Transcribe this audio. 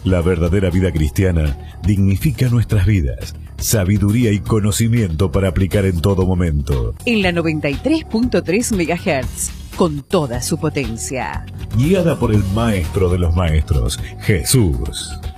La verdadera vida cristiana dignifica nuestras vidas. Sabiduría y conocimiento para aplicar en todo momento. En la 93.3 MHz, con toda su potencia. Guiada por el Maestro de los Maestros, Jesús.